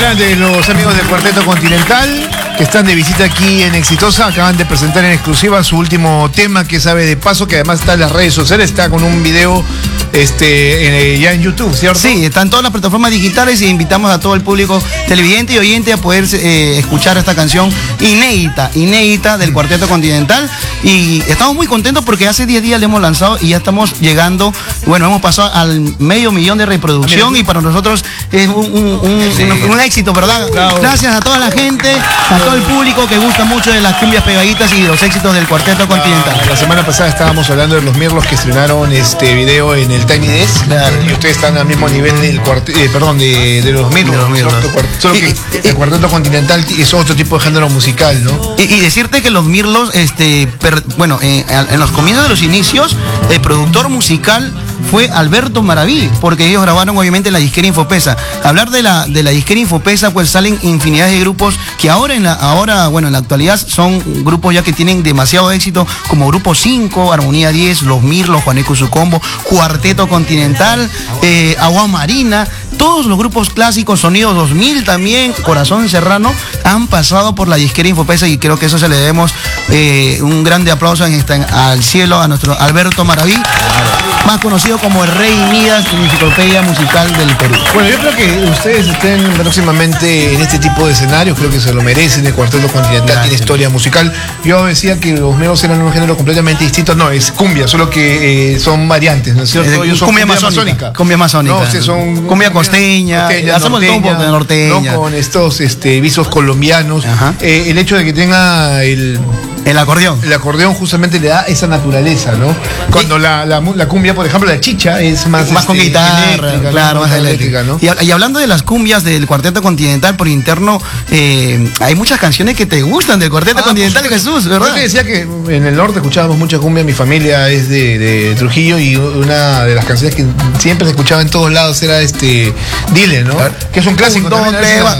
grande los amigos del Cuarteto Continental que están de visita aquí en Exitosa. Acaban de presentar en exclusiva su último tema, que sabe de paso, que además está en las redes sociales, está con un video ya en YouTube, ¿cierto? Sí, está en todas las plataformas digitales y invitamos a todo el público televidente y oyente a poder escuchar esta canción inédita del Cuarteto Continental. Y estamos muy contentos porque hace 10 días le hemos lanzado y ya estamos llegando, bueno, hemos pasado al 500.000 de reproducción y para nosotros es un éxito, ¿verdad? Bravo. Gracias a toda la gente, a todo el público que gusta mucho de las cumbias pegaditas y de los éxitos del Cuarteto Continental. La semana pasada estábamos hablando de los Mirlos que estrenaron este video en el Tiny Desk. Claro. Y ustedes están al mismo nivel del de los Mirlos. Solo que el Cuarteto Continental es otro tipo de género musical, ¿no? Y decirte que los Mirlos, en los comienzos de los inicios, el productor musical fue Alberto Maraví, porque ellos grabaron obviamente la disquera Infopesa. Hablar de la disquera Infopesa, pues salen infinidad de grupos que ahora en la actualidad son grupos ya que tienen demasiado éxito, como Grupo 5, Armonía 10, Los Mirlos, Juaneco y su combo, Cuarteto Continental, Agua Marina. Todos los grupos clásicos, Sonido 2000 también, Corazón Serrano, han pasado por la disquera Infopesa y creo que eso se le debemos un grande aplauso al cielo a nuestro Alberto Maraví, más conocido como el Rey Midas en la enciclopedia musical del Perú. Bueno, yo creo que ustedes estén próximamente en este tipo de escenarios, creo que se lo merecen. El Cuarteto Continental tiene historia musical. Yo decía que los Mirlos eran un género completamente distinto. No, es cumbia, solo que son variantes, ¿no es cierto? Ellos son cumbia amazónica. Cumbia amazónica. No, son cumbia costeña, hacemos todo un poco de norteña. No, con estos visos colombianos. El hecho de que tenga el acordeón. El acordeón justamente le da esa naturaleza, ¿no? Cuando la cumbia, por ejemplo, la chicha es más con guitarra, eléctrica, claro, más eléctrica, ¿no? Y hablando de las cumbias del Cuarteto Continental por interno, hay muchas canciones que te gustan del Cuarteto Continental, pues, Jesús, ¿verdad? Yo te decía que en el norte escuchábamos mucha cumbia. Mi familia es de Trujillo y una de las canciones que siempre se escuchaba en todos lados era Dile, ¿no? Claro. Que es un clásico.